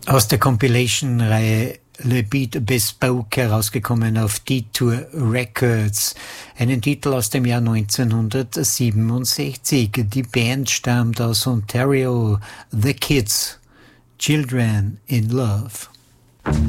Aus der Compilation-Reihe Le Beat Bespoke herausgekommen auf Detour Records, einen Titel aus dem Jahr 1967. Die Band stammt aus Ontario, The Kids, Children in Love.